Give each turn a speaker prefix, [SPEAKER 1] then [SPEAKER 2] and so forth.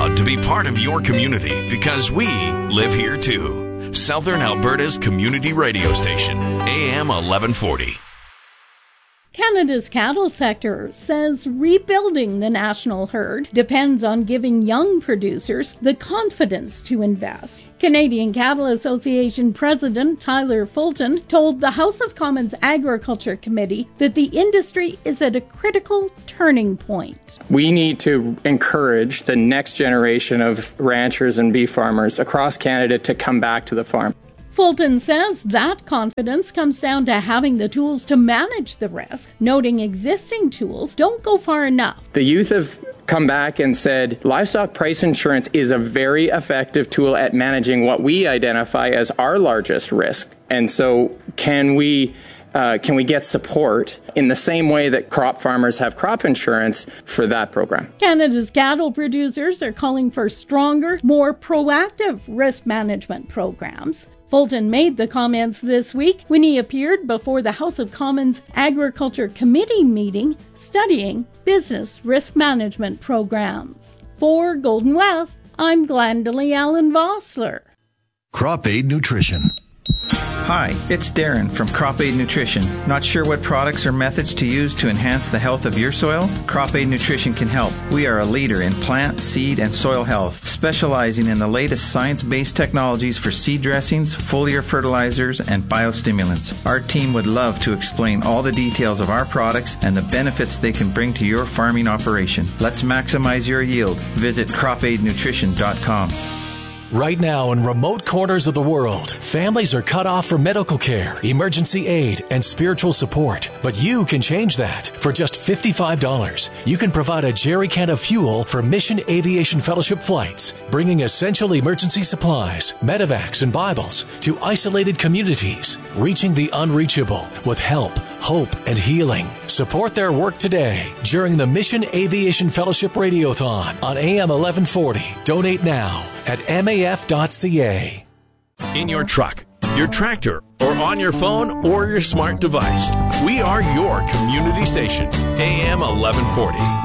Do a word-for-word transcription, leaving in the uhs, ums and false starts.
[SPEAKER 1] proud to be part of your community because we live here too. Southern Alberta's community radio station, A M eleven forty.
[SPEAKER 2] Canada's cattle sector says rebuilding the national herd depends on giving young producers the confidence to invest. Canadian Cattle Association President Tyler Fulton told the House of Commons Agriculture Committee that the industry is at a critical turning point.
[SPEAKER 3] We need to encourage the next generation of ranchers and beef farmers across Canada to come back to the farm.
[SPEAKER 2] Fulton says that confidence comes down to having the tools to manage the risk, noting existing tools don't go far enough.
[SPEAKER 3] The youth have come back and said livestock price insurance is a very effective tool at managing what we identify as our largest risk. And so can we uh, can we get support in the same way that crop farmers have crop insurance for that program?
[SPEAKER 2] Canada's cattle producers are calling for stronger, more proactive risk management programs. Fulton made the comments this week when he appeared before the House of Commons Agriculture Committee meeting studying business risk management programs. For Golden West, I'm Glendalee Allen Vossler.
[SPEAKER 4] Crop Aid Nutrition.
[SPEAKER 5] Hi, it's Darren from Crop Aid Nutrition. Not sure what products or methods to use to enhance the health of your soil? Crop Aid Nutrition can help. We are a leader in plant, seed, and soil health, specializing in the latest science-based technologies for seed dressings, foliar fertilizers, and biostimulants. Our team would love to explain all the details of our products and the benefits they can bring to your farming operation. Let's maximize your yield. Visit crop aid nutrition dot com.
[SPEAKER 6] Right now, in remote corners of the world, families are cut off from medical care, emergency aid, and spiritual support. But you can change that. For just fifty-five dollars, you can provide a jerry can of fuel for Mission Aviation Fellowship flights, bringing essential emergency supplies, medevacs, and Bibles to isolated communities, reaching the unreachable with help, hope, and healing. Support their work today during the Mission Aviation Fellowship Radiothon on A M eleven forty. Donate now at M A F dot C A.
[SPEAKER 1] In your truck, your tractor, or on your phone or your smart device, we are your community station, A M eleven forty.